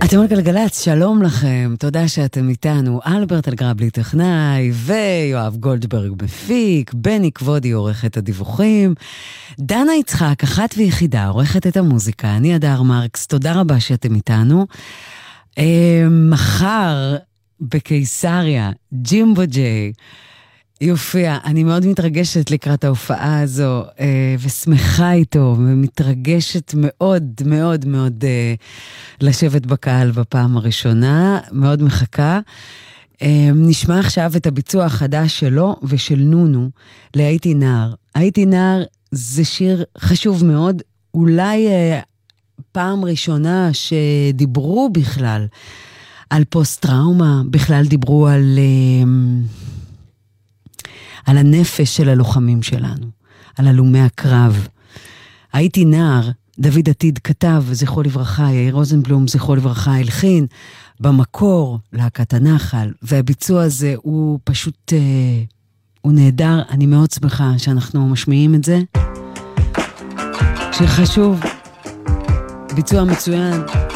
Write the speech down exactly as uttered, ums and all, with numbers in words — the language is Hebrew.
אתם על גלגלצ, שלום לכם, תודה שאתם איתנו. אלברט אלגרבלי טכנאי ויואב גולדברג מפיק, בני כבודי עורך את הדיווחים, דנה יצחק, אחת ויחידה, עורכת את המוזיקה, אני אדר מרקס, תודה רבה שאתם איתנו. אה, מחר בקיסריה, ג'ימבו ג'יי, יופיע, אני מאוד מתרגשת לקראת ההופעה הזו, אה, ושמחה איתו, ומתרגשת מאוד מאוד מאוד אה, לשבת בקהל בפעם הראשונה, מאוד מחכה. אה, נשמע עכשיו את הביצוע החדש שלו ושל נונו, להייתי נער. הייתי נער זה שיר חשוב מאוד, אולי אה, פעם ראשונה שדיברו בכלל על פוסט-טראומה, בכלל דיברו על... אה, על הנפש של הלוחמים שלנו, על הלומי הקרב. הייתי נער, דוד עתיד כתב, זכרו לברכה, יאיר רוזנבלום, זכרו לברכה, הלחין, במקור, להקת הנחל, והביצוע הזה הוא פשוט, אה, הוא נהדר, אני מאוד שמחה שאנחנו משמיעים את זה. שיר חשוב, ביצוע מצוין.